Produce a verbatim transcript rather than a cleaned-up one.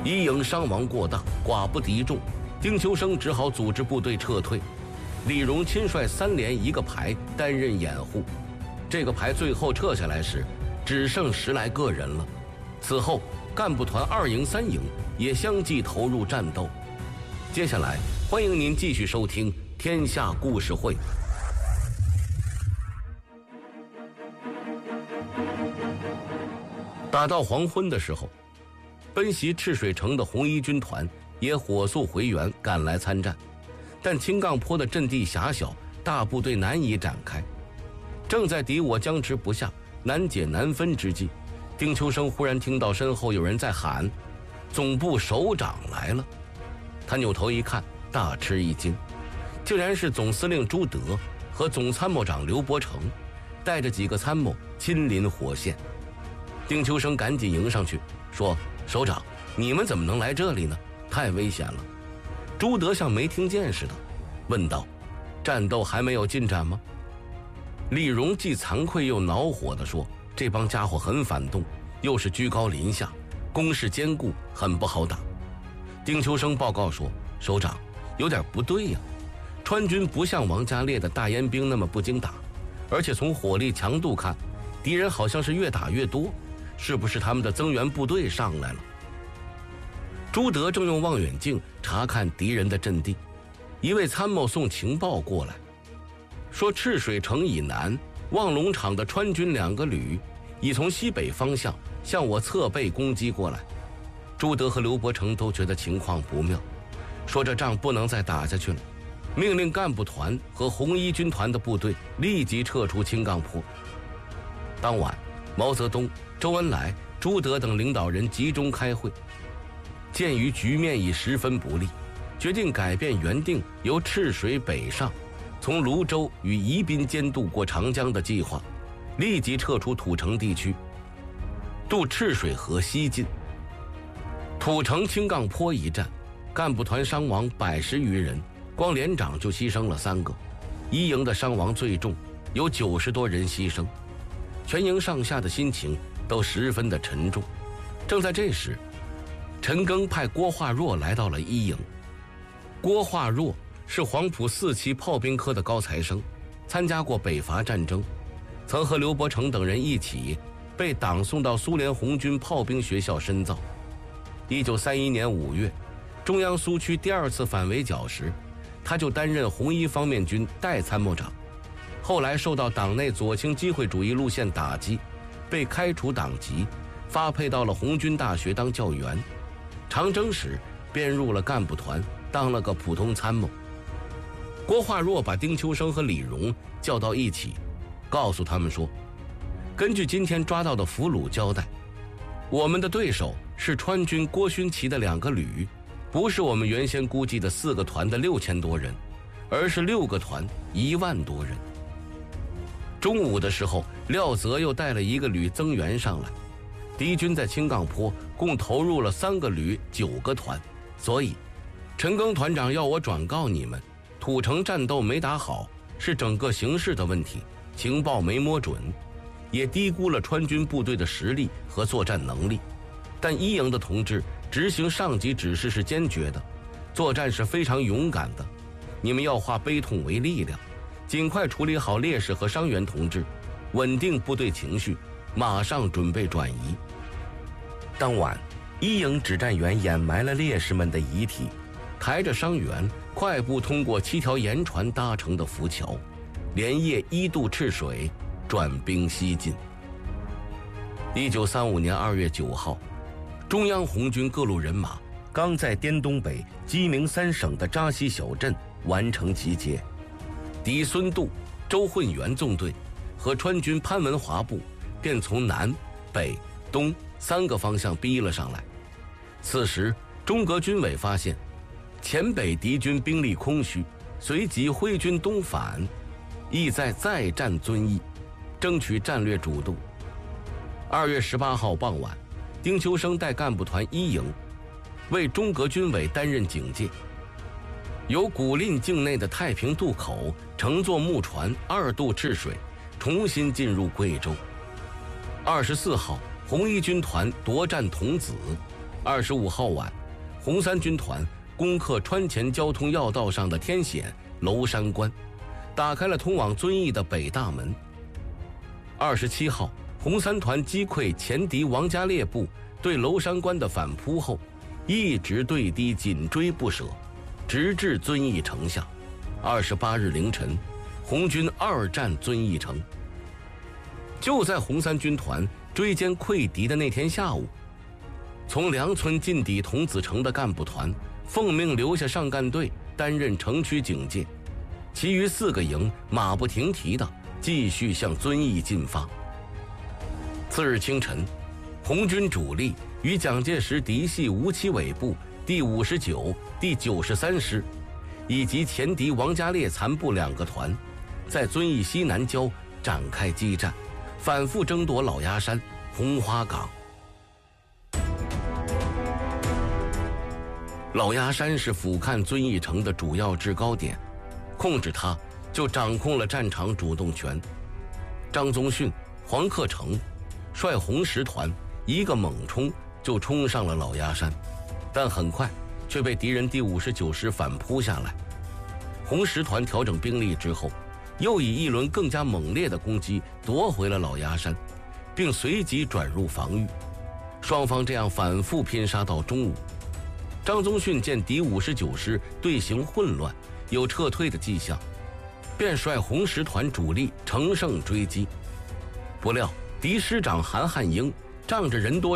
一营伤亡过大，寡不敌众，丁秋生只好组织部队撤退。李荣亲率三连一个排担任掩护，这个排最后撤下来时，只剩十来个人了。此后，干部团二营、三营也相继投入战斗。接下来，欢迎您继续收听《天下故事会》。打到黄昏的时候，奔袭赤水城的红一军团也火速回援，赶来参战。但青杠坡的阵地狭小，大部队难以展开。正在敌我僵持不下、难解难分之际，丁秋生忽然听到身后有人在喊：“总部首长来了！”他扭头一看，大吃一惊，竟然是总司令朱德和总参谋长刘伯承，带着几个参谋亲临火线。丁秋生赶紧迎上去，说：“首长，你们怎么能来这里呢？太危险了。”朱德像没听见似的，问道：“战斗还没有进展吗？”李荣既惭愧又恼火地说：“这帮家伙很反动，又是居高临下，攻势坚固，很不好打。”丁秋生报告说：“首长，有点不对呀，川军不像王家烈的大烟兵那么不经打，而且从火力强度看，敌人好像是越打越多，是不是他们的增援部队上来了？”朱德正用望远镜查看敌人的阵地，一位参谋送情报过来，说赤水城以南望龙场的川军两个旅已从西北方向向我侧背攻击过来。朱德和刘伯承都觉得情况不妙，说这仗不能再打下去了，命令干部团和红一军团的部队立即撤出青杠坡。当晚，毛泽东、周恩来、朱德等领导人集中开会，鉴于局面已十分不利，决定改变原定由赤水北上，从泸州与宜宾间渡过长江的计划，立即撤出土城地区，渡赤水河西进。土城青杠坡一战，干部团伤亡百十余人，光连长就牺牲了三个，一营的伤亡最重，有九十多人牺牲，全营上下的心情都十分的沉重。正在这时，陈赓派郭化若来到了一营。郭化若是黄埔四期炮兵科的高材生，参加过北伐战争，曾和刘伯承等人一起被党送到苏联红军炮兵学校深造。一九三一年五月，中央苏区第二次反围剿时，他就担任红一方面军代参谋长。后来受到党内左倾机会主义路线打击，被开除党籍，发配到了红军大学当教员。长征时编入了干部团，当了个普通参谋。郭化若把丁秋生和李荣叫到一起，告诉他们说：“根据今天抓到的俘虏交代，我们的对手是川军郭勋祺的两个旅，不是我们原先估计的四个团的六千多人，而是六个团一万多人。”中午的时候，廖泽又带了一个旅增援上来。敌军在青杠坡共投入了三个旅九个团，所以陈赓团长要我转告你们，土城战斗没打好是整个形势的问题，情报没摸准，也低估了川军部队的实力和作战能力。但一营的同志执行上级指示是坚决的，作战是非常勇敢的，你们要化悲痛为力量，尽快处理好烈士和伤员同志，稳定部队情绪，马上准备转移。当晚，一营指战员掩埋了烈士们的遗体，抬着伤员快步通过七条盐船搭成的浮桥，连夜一渡赤水，转兵西进。一九三五年二月九号，中央红军各路人马刚在滇东北鸡鸣三省的扎西小镇完成集结，敌孙渡、周混元纵队和川军潘文华部便从南、北、东三个方向逼了上来。此时中革军委发现黔北敌军兵力空虚，随即挥军东返，意在再战遵义，争取战略主动。二月十八号傍晚，丁秋生带干部团一营为中革军委担任警戒，由古蔺境内的太平渡口乘坐木船二渡赤水，重新进入贵州。二十四号，红一军团夺占桐梓。二十五号晚， 红三军团攻克川黔交通要道上的天险娄山关，打开了通往遵义的北大门。二十七号，红三团击溃前敌王家烈部对娄山关的反扑后，一直对敌紧追不舍，直至遵义城下。二十八日凌晨，红军二战遵义城。就在红三军团追歼溃敌的那天下午，从梁村进抵桐梓城的干部团奉命留下上干队担任城区警戒，其余四个营马不停蹄地继续向遵义进发。次日清晨，红军主力与蒋介石嫡系吴七伪部第五十九、第九十三师，以及前敌王家烈残部两个团，在遵义西南郊展开激战，反复争夺老鸭山、红花岗。老鸭山是俯瞰遵义城的主要制高点，控制它就掌控了战场主动权。张宗逊、黄克诚率红十团一个猛冲就冲上了老鸭山，但很快却被敌人第五十九师反扑下来。红十团调整兵力之后，又以一轮更加猛烈的攻击夺回了老鸭山，并随即转入防御。双方这样反复拼杀到中午。张宗逊见敌五十九师队形混乱，有撤退的迹象，便率红十团主力乘胜追击。不料敌师长韩汉英仗着人多